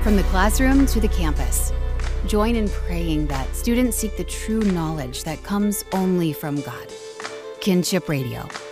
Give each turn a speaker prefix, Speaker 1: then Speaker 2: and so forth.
Speaker 1: From the classroom to the campus, join in praying that students seek the true knowledge that comes only from God. Kinship Radio,